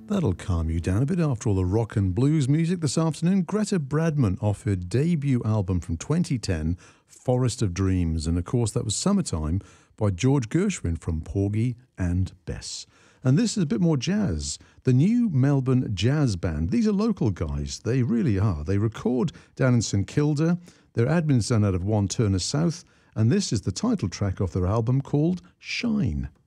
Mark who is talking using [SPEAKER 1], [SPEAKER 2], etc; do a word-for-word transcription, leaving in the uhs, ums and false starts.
[SPEAKER 1] That'll calm you down a bit after all the rock and blues music this afternoon. Greta Bradman off her debut album from twenty ten, Forest of Dreams. And of course, that was Summertime by George Gershwin from Porgy and Bess. And this is a bit more jazz. The new Melbourne Jazz Band. These are local guys. They really are. They record down in St Kilda. Their admin's done out of One Turner South. And this is the title track of their album called Shine.